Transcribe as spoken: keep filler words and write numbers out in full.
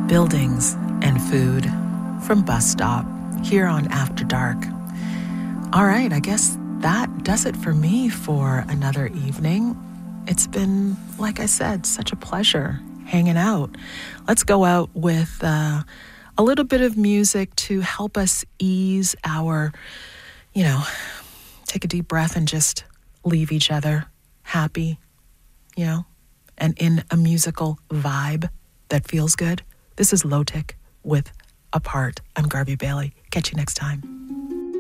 buildings and food from Bus Stop here on After Dark. All right, I guess that does it for me for another evening. It's been, like I said, such a pleasure hanging out. Let's go out with uh, a little bit of music to help us ease our, you know, take a deep breath and just leave each other happy, you know, and in a musical vibe that feels good. This is Lotic with Apart. I'm Garvey Bailey. Catch you next time.